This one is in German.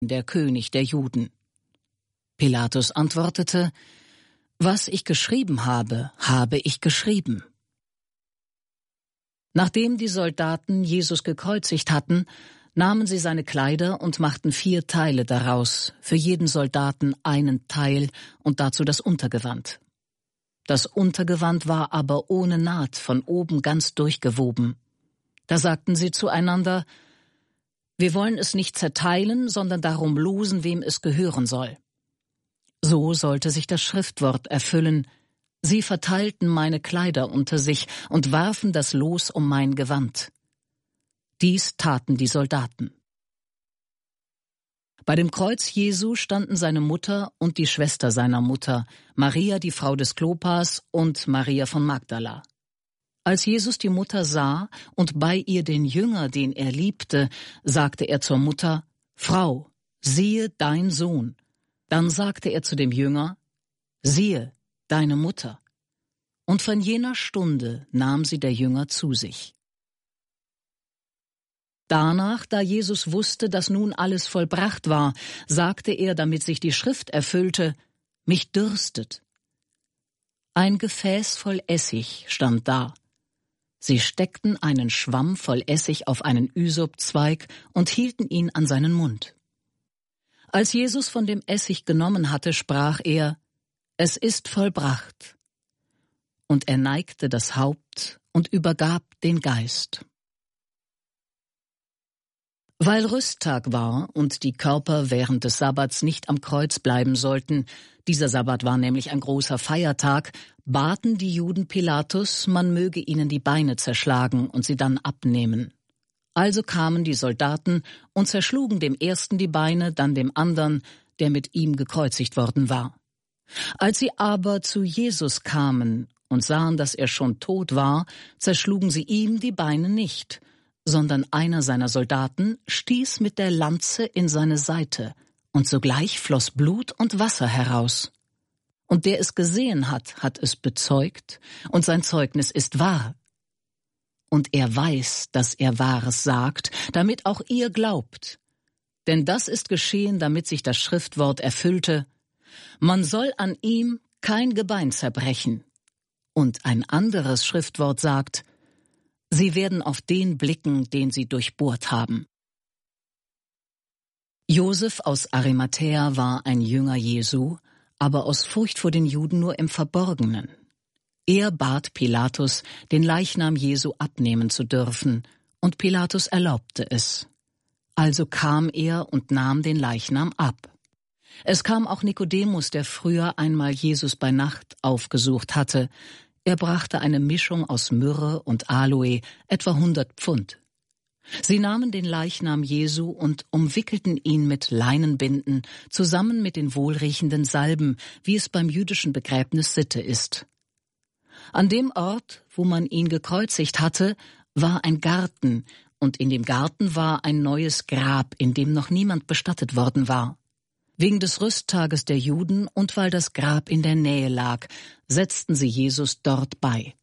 der König der Juden. Pilatus antwortete: Was ich geschrieben habe, habe ich geschrieben. Nachdem die Soldaten Jesus gekreuzigt hatten, nahmen sie seine Kleider und machten 4 Teile daraus, für jeden Soldaten einen Teil und dazu das Untergewand. Das Untergewand war aber ohne Naht, von oben ganz durchgewoben. Da sagten sie zueinander: Wir wollen es nicht zerteilen, sondern darum losen, wem es gehören soll. So sollte sich das Schriftwort erfüllen: Sie verteilten meine Kleider unter sich und warfen das Los um mein Gewand. Dies taten die Soldaten. Bei dem Kreuz Jesu standen seine Mutter und die Schwester seiner Mutter, Maria, die Frau des Klopas, und Maria von Magdala. Als Jesus die Mutter sah und bei ihr den Jünger, den er liebte, sagte er zur Mutter: Frau, siehe dein Sohn. Dann sagte er zu dem Jünger: Siehe, deine Mutter. Und von jener Stunde nahm sie der Jünger zu sich. Danach, da Jesus wusste, dass nun alles vollbracht war, sagte er, damit sich die Schrift erfüllte: Mich dürstet. Ein Gefäß voll Essig stand da. Sie steckten einen Schwamm voll Essig auf einen Ysopzweig und hielten ihn an seinen Mund. Als Jesus von dem Essig genommen hatte, sprach er: Es ist vollbracht. Und er neigte das Haupt und übergab den Geist. Weil Rüsttag war und die Körper während des Sabbats nicht am Kreuz bleiben sollten, dieser Sabbat war nämlich ein großer Feiertag, baten die Juden Pilatus, man möge ihnen die Beine zerschlagen und sie dann abnehmen. Also kamen die Soldaten und zerschlugen dem ersten die Beine, dann dem anderen, der mit ihm gekreuzigt worden war. Als sie aber zu Jesus kamen und sahen, dass er schon tot war, zerschlugen sie ihm die Beine nicht, sondern einer seiner Soldaten stieß mit der Lanze in seine Seite, und sogleich floss Blut und Wasser heraus. Und der es gesehen hat, hat es bezeugt, und sein Zeugnis ist wahr. Und er weiß, dass er Wahres sagt, damit auch ihr glaubt. Denn das ist geschehen, damit sich das Schriftwort erfüllte: Man soll an ihm kein Gebein zerbrechen. Und ein anderes Schriftwort sagt: Sie werden auf den blicken, den sie durchbohrt haben. Josef aus Arimathäa war ein Jünger Jesu, aber aus Furcht vor den Juden nur im Verborgenen. Er bat Pilatus, den Leichnam Jesu abnehmen zu dürfen, und Pilatus erlaubte es. Also kam er und nahm den Leichnam ab. Es kam auch Nikodemus, der früher einmal Jesus bei Nacht aufgesucht hatte. Er brachte eine Mischung aus Myrrhe und Aloe, etwa 100 Pfund. Sie nahmen den Leichnam Jesu und umwickelten ihn mit Leinenbinden, zusammen mit den wohlriechenden Salben, wie es beim jüdischen Begräbnis Sitte ist. An dem Ort, wo man ihn gekreuzigt hatte, war ein Garten, und in dem Garten war ein neues Grab, in dem noch niemand bestattet worden war. Wegen des Rüsttages der Juden und weil das Grab in der Nähe lag, setzten sie Jesus dort bei.